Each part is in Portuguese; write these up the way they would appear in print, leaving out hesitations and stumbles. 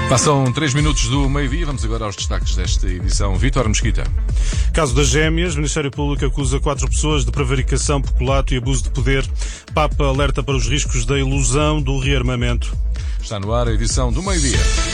Passam 3 minutos do meio-dia. Vamos agora aos destaques desta edição. Vítor Mesquita. Caso das Gêmeas, o Ministério Público acusa 4 pessoas de prevaricação, peculato e abuso de poder. Papa alerta para os riscos da ilusão do rearmamento. Está no ar a edição do meio-dia.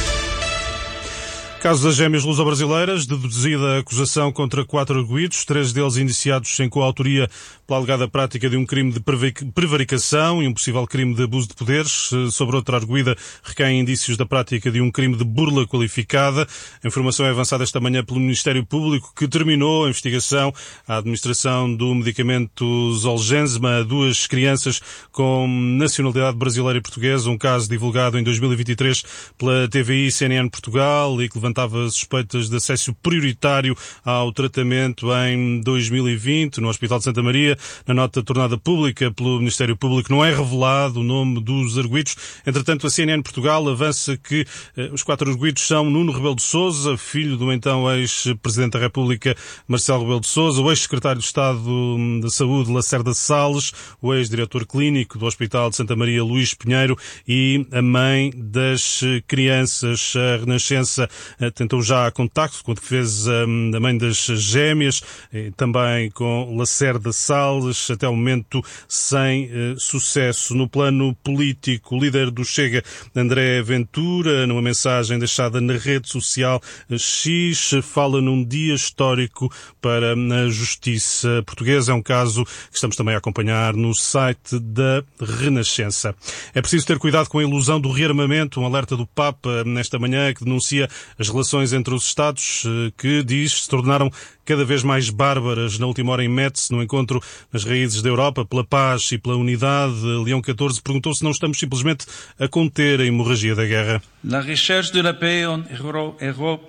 Caso das Gêmeas luso-brasileiras, deduzida a acusação contra 4 arguidos, 3 deles iniciados em coautoria pela alegada prática de um crime de prevaricação e um possível crime de abuso de poderes. Sobre outra arguida, recaem indícios da prática de um crime de burla qualificada. A informação é avançada esta manhã pelo Ministério Público, que terminou a investigação à administração do medicamento Zolgensma a 2 crianças com nacionalidade brasileira e portuguesa, um caso divulgado em 2023 pela TVI CNN Portugal e que levantava suspeitas de acesso prioritário ao tratamento em 2020 no Hospital de Santa Maria. Na nota tornada pública pelo Ministério Público não é revelado o nome dos arguidos. Entretanto, a CNN Portugal avança que os 4 arguidos são Nuno Rebelo de Sousa, filho do então ex-presidente da República Marcelo Rebelo de Sousa, o ex-secretário de Estado da Saúde Lacerda Salles, o ex-diretor clínico do Hospital de Santa Maria Luís Pinheiro e a mãe das crianças. A Renascença tentou já contacto com a defesa da mãe das gêmeas, também com Lacerda Salles, até o momento sem sucesso. No plano político, o líder do Chega, André Ventura, numa mensagem deixada na rede social X, fala num dia histórico para a justiça portuguesa. É um caso que estamos também a acompanhar no site da Renascença. É preciso ter cuidado com a ilusão do rearmamento, um alerta do Papa nesta manhã que denuncia as relações entre os Estados, que, diz, se tornaram cada vez mais bárbaras. Na última hora em Metz, no encontro nas raízes da Europa, pela paz e pela unidade, Leão XIV perguntou se não estamos simplesmente a conter a hemorragia da guerra. La recherche de la paix en Europe.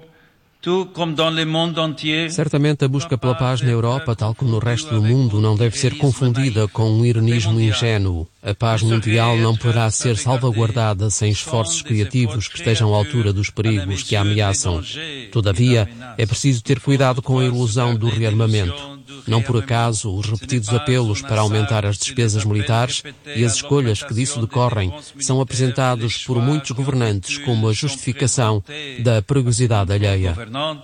Certamente a busca pela paz na Europa, tal como no resto do mundo, não deve ser confundida com um ironismo ingênuo. A paz mundial não poderá ser salvaguardada sem esforços criativos que estejam à altura dos perigos que a ameaçam. Todavia, é preciso ter cuidado com a ilusão do rearmamento. Não por acaso, os repetidos apelos para aumentar as despesas militares e as escolhas que disso decorrem são apresentados por muitos governantes como a justificação da perigosidade alheia.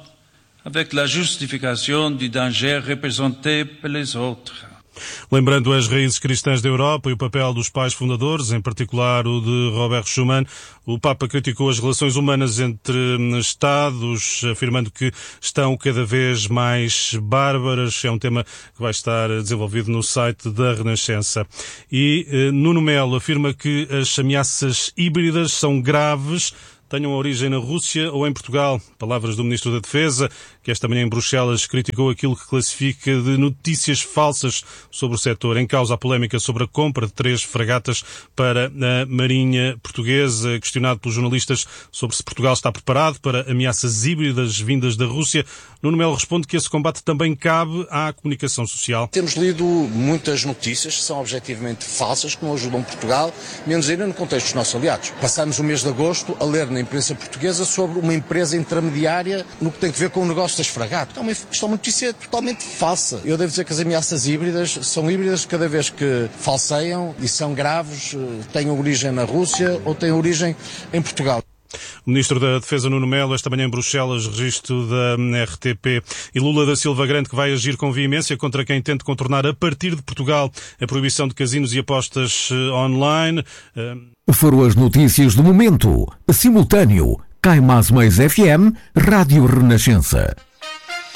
Avec la justification du danger représenté par les autres. Lembrando as raízes cristãs da Europa e o papel dos pais fundadores, em particular o de Robert Schuman, o Papa criticou as relações humanas entre Estados, afirmando que estão cada vez mais bárbaras. É um tema que vai estar desenvolvido no site da Renascença. E Nuno Melo afirma que as ameaças híbridas são graves, tenham origem na Rússia ou em Portugal. Palavras do Ministro da Defesa, que esta manhã em Bruxelas criticou aquilo que classifica de notícias falsas sobre o setor. Em causa a polémica sobre a compra de 3 fragatas para a Marinha Portuguesa. Questionado pelos jornalistas sobre se Portugal está preparado para ameaças híbridas vindas da Rússia, Nuno Melo responde que esse combate também cabe à comunicação social. Temos lido muitas notícias que são objetivamente falsas, que não ajudam Portugal, menos ainda no contexto dos nossos aliados. Passamos o mês de agosto a ler na imprensa portuguesa sobre uma empresa intermediária no que tem a ver com o negócio das fragatas. Isto é uma notícia totalmente falsa. Eu devo dizer que as ameaças híbridas são híbridas cada vez que falseiam e são graves, têm origem na Rússia ou têm origem em Portugal. O Ministro da Defesa, Nuno Melo, esta manhã em Bruxelas, registro da RTP. E Lula da Silva garante que vai agir com veemência contra quem tente contornar a partir de Portugal a proibição de casinos e apostas online. Foram as notícias do momento. Simultâneo. Cai Mais FM, Rádio Renascença.